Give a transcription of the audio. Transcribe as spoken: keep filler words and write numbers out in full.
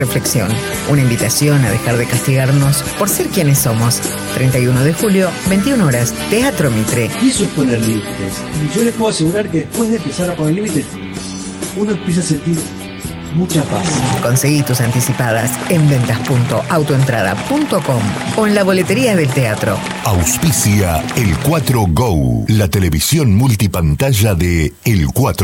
reflexión, una invitación a dejar de castigarnos por ser quienes somos. treinta y uno de julio, veintiuna horas, Teatro Mitre. Y eso es poner límites. Y yo les puedo asegurar que después de empezar a poner límites, uno empieza a sentir mucha paz. Conseguí tus anticipadas en ventas punto autoentrada punto com o en la boletería del teatro. Auspicia El cuatro Go, la televisión multipantalla de El cuatro.